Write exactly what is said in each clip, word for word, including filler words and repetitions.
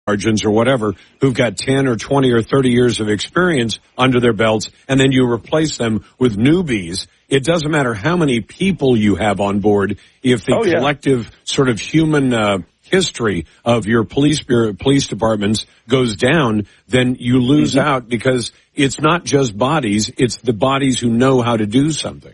sergeants or whatever who've got ten or twenty or thirty years of experience under their belts, and then you replace them with newbies. It doesn't matter how many people you have on board. If the oh, yeah. collective sort of human uh, history of your police bureau, police departments goes down, then you lose mm-hmm. out, because it's not just bodies, it's the bodies who know how to do something.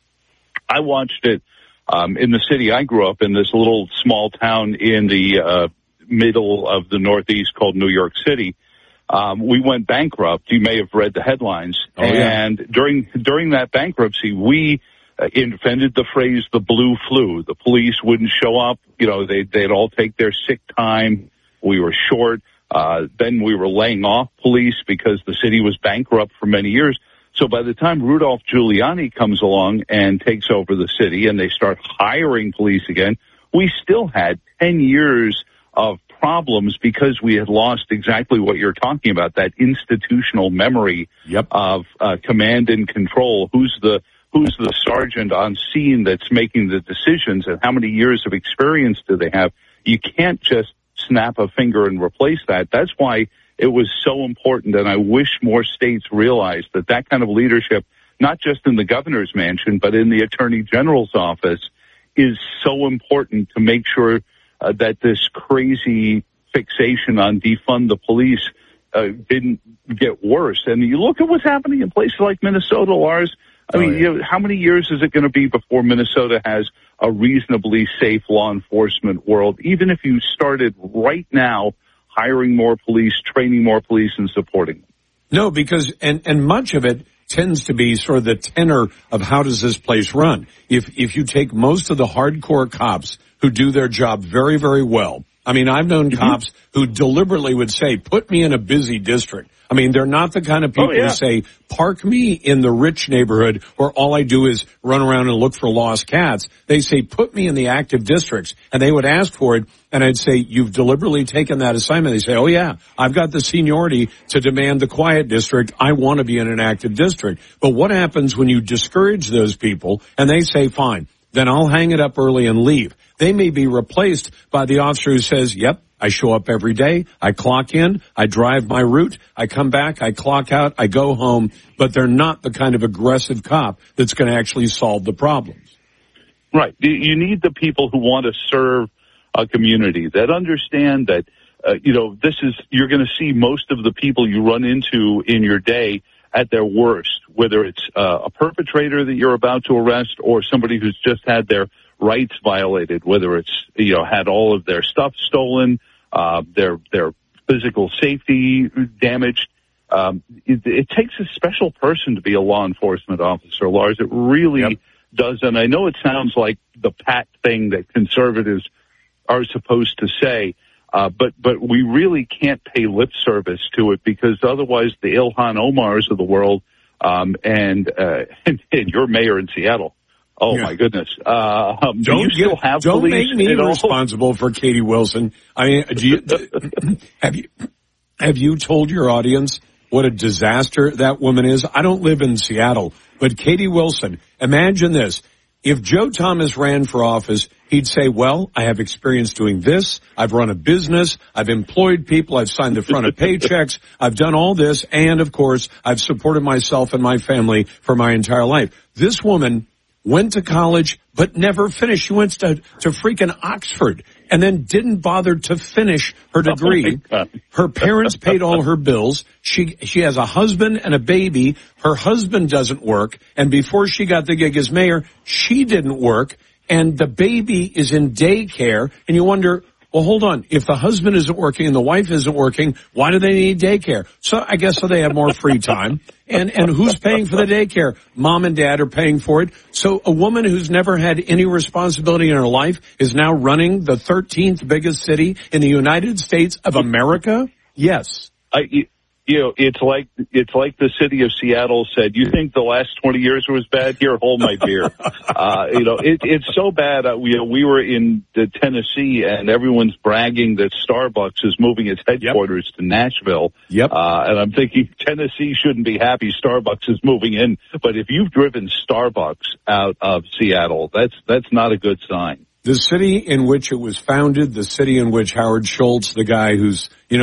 I watched it um, in the city I grew up in, this little small town in the uh, middle of the Northeast called New York City. Um, we went bankrupt. You may have read the headlines. Oh, yeah. And during during that bankruptcy, we uh, invented the phrase "the blue flu." The police wouldn't show up. You know, they they'd all take their sick time. We were short. Uh, then we were laying off police because the city was bankrupt for many years. So by the time Rudolph Giuliani comes along and takes over the city and they start hiring police again, we still had ten years of problems because we had lost exactly what you're talking about, that institutional memory yep. of uh, command and control. Who's the who's the sergeant on scene that's making the decisions, and how many years of experience do they have? You can't just snap a finger and replace that. That's why it was so important, and I wish more states realized that that kind of leadership, not just in the governor's mansion, but in the attorney general's office, is so important to make sure uh, that this crazy fixation on defund the police uh, didn't get worse. And you look at what's happening in places like Minnesota, Lars. I oh, mean, yeah. you know, how many years is it going to be before Minnesota has a reasonably safe law enforcement world, even if you started right now hiring more police, training more police, and supporting them? No, because, and, and much of it tends to be sort of the tenor of how does this place run. If, if you take most of the hardcore cops who do their job very, very well, I mean, I've known mm-hmm. cops who deliberately would say, put me in a busy district. I mean, they're not the kind of people oh, yeah. who say, park me in the rich neighborhood where all I do is run around and look for lost cats. They say, put me in the active districts. And they would ask for it. And I'd say, you've deliberately taken that assignment. They say, oh, yeah, I've got the seniority to demand the quiet district. I want to be in an active district. But what happens when you discourage those people and they say, fine, then I'll hang it up early and leave? They may be replaced by the officer who says, yep, I show up every day, I clock in, I drive my route, I come back, I clock out, I go home, but they're not the kind of aggressive cop that's going to actually solve the problems. Right. You need the people who want to serve a community, that understand that, uh, you know, this is, you're going to see most of the people you run into in your day at their worst, whether it's uh, a perpetrator that you're about to arrest or somebody who's just had their rights violated, whether it's, you know, had all of their stuff stolen, uh, their, their physical safety damaged. Um, it, it takes a special person to be a law enforcement officer, Lars. It really yep. does. And I know it sounds like the pat thing that conservatives are supposed to say, uh, but, but we really can't pay lip service to it, because otherwise the Ilhan Omars of the world, um, and, uh, and, and your mayor in Seattle, oh, yeah. my goodness. Uh, um, don't do you get, still have don't police? make me responsible for Katie Wilson. I mean, do you, have you, have you told your audience what a disaster that woman is? I don't live in Seattle, but Katie Wilson, imagine this. If Joe Thomas ran for office, he'd say, well, I have experience doing this. I've run a business. I've employed people. I've signed the front of paychecks. I've done all this. And, of course, I've supported myself and my family for my entire life. This woman went to college but never finished. She went to, to freaking Oxford and then didn't bother to finish her degree. Oh, her parents paid all her bills. She she has a husband and a baby. Her husband doesn't work. And before she got the gig as mayor, she didn't work. And the baby is in daycare. And you wonder, well, hold on. If the husband isn't working and the wife isn't working, why do they need daycare? So I guess so they have more free time. And and who's paying for the daycare? Mom and dad are paying for it. So a woman who's never had any responsibility in her life is now running the thirteenth biggest city in the United States of America? Yes. I, you know, it's like it's like the city of Seattle said, you think the last twenty years was bad? Here, hold my beer. uh, you know, it, it's so bad. Uh, we, we were in the Tennessee, and everyone's bragging that Starbucks is moving its headquarters yep. to Nashville. Yep. Uh, and I'm thinking Tennessee shouldn't be happy Starbucks is moving in. But if you've driven Starbucks out of Seattle, that's that's not a good sign. The city in which it was founded, the city in which Howard Schultz, the guy who's, you know,